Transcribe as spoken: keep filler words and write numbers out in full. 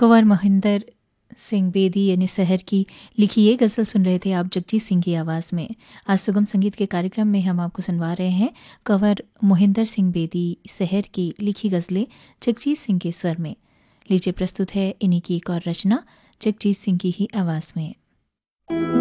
कंवर मोहिंदर सिंह बेदी यानी सहर की लिखी ये गज़ल सुन रहे थे आप जगजीत सिंह की आवाज़ में। आज सुगम संगीत के कार्यक्रम में हम आपको सुनवा रहे हैं कंवर मोहिंदर सिंह बेदी सहर की लिखी गज़लें जगजीत सिंह के स्वर में। लीजिए प्रस्तुत है इन्हीं की एक और रचना जगजीत सिंह की ही आवाज़ में।